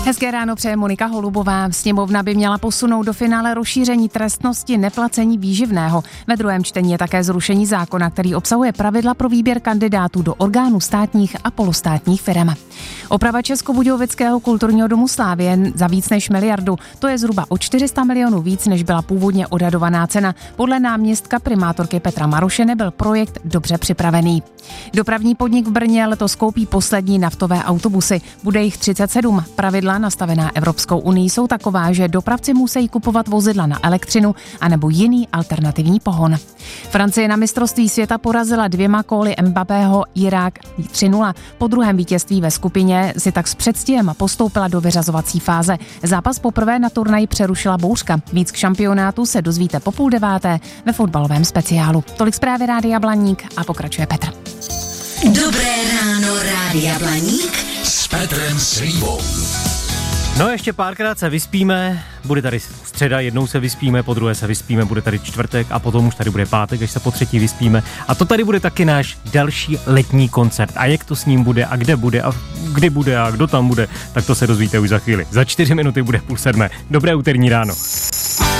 Hezké ráno přeje Monika Holubová. Sněmovna by měla posunout do finále rozšíření trestnosti neplacení výživného. Ve druhém čtení je také zrušení zákona, který obsahuje pravidla pro výběr kandidátů do orgánů státních a polostátních firem. Oprava Českobudějovického kulturního domu Slávie za víc než miliardu. To je zhruba o 400 milionů víc, než byla původně odhadovaná cena. Podle náměstka primátorky Petra Maroše nebyl projekt dobře připravený. Dopravní podnik v Brně letos koupí poslední naftové autobusy. Bude jich 37. Pravidla nastavená Evropskou unií jsou taková, že dopravci musí kupovat vozidla na elektřinu anebo jiný alternativní pohon. Francie na mistrovství světa porazila 2 góly Mbappého Irák 3-0. Po druhém vítězství ve skupině si tak s předstihem postoupila do vyřazovací fáze. Zápas poprvé na turnaji přerušila bouřka. Víc k šampionátu se dozvíte po 8:30 ve fotbalovém speciálu. Tolik zprávy Rádia Blaník a pokračuje Petr. Dobré ráno, Rádia Blaník s Petrem Slívou. No ještě párkrát se vyspíme, bude tady středa, jednou se vyspíme, po druhé se vyspíme, bude tady čtvrtek a potom už tady bude pátek, až se po třetí vyspíme. A to tady bude taky náš další letní koncert. A jak to s ním bude a kde bude a kdy bude a kdo tam bude, tak to se dozvíte už za chvíli. Za 4 minuty bude 6:30. Dobré úterní ráno.